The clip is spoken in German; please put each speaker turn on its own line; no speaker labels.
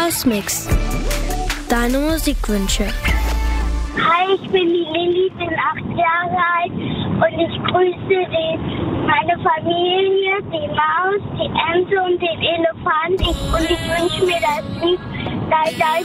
Hausmix. Deine Musikwünsche.
Hi, ich bin die Lilly, bin 8 Jahre alt und ich grüße meine Familie, die Maus, die Ente und den Elefant. Und ich wünsche mir das Lied